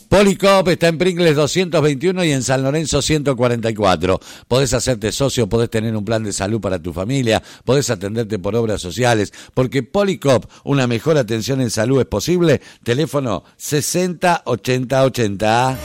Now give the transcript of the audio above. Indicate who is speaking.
Speaker 1: Policop está en Pringles 221 y en San Lorenzo 144. Podés hacerte socio, podés tener un plan de salud para tu familia, podés atenderte por obras sociales, porque Policop, una mejor atención en salud es posible. Teléfono 60 80 80.